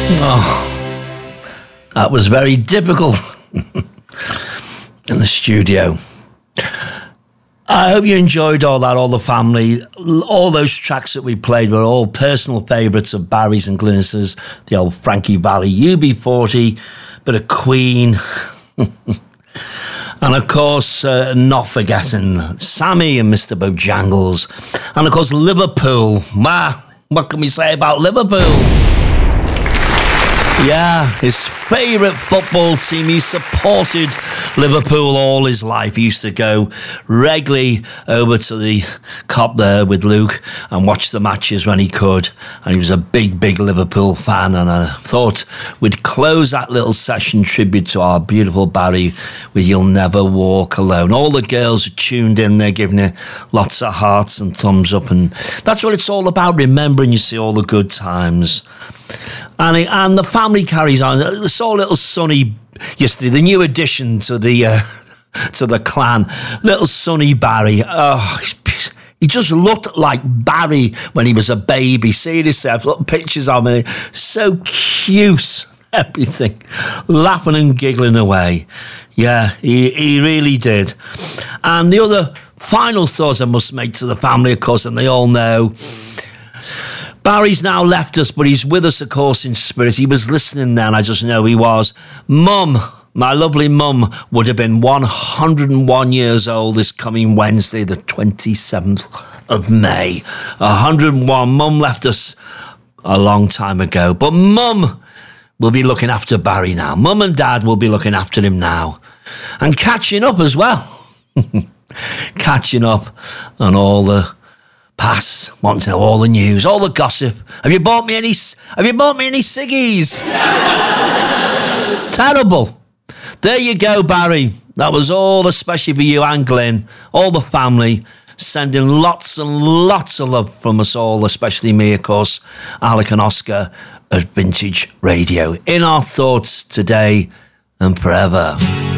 Oh, that was very difficult in the studio. I hope you enjoyed all that, all the family. All those tracks that we played were all personal favourites of Barry's and Glynis's. The old Frankie Valli, UB40, bit of Queen. And of course, not forgetting Sammy and Mr. Bojangles. And of course, Liverpool. What can we say about Liverpool? Yeah, his favourite football team. He supported Liverpool all his life. He used to go regularly over to the Kop there with Luke and watch the matches when he could. And he was a big, big Liverpool fan. And I thought we'd close that little session tribute to our beautiful Barry with You'll Never Walk Alone. All the girls are tuned in there, giving it lots of hearts and thumbs up. And that's what it's all about, remembering, you see, all the good times. And the family carries on. I saw little Sonny yesterday, the new addition to the clan, little Sonny Barry. Oh, he just looked like Barry when he was a baby. See yourself, look pictures of him. So cute, everything. Laughing and giggling away. Yeah, he really did. And the other final thought I must make to the family, of course, and they all know, Barry's now left us, but he's with us, of course, in spirit. He was listening then, I just know he was. Mum, my lovely mum, would have been 101 years old this coming Wednesday, the 27th of May. 101. Mum left us a long time ago. But Mum will be looking after Barry now. Mum and Dad will be looking after him now. And catching up as well. Catching up on all the past, want to know all the news, all the gossip. Have you bought me any ciggies? Terrible. There you go, Barry. That was all especially for you and Glyn, all the family, sending lots and lots of love from us all, especially me, of course, Alec and Oscar at Vintage Radio. In our thoughts today and forever.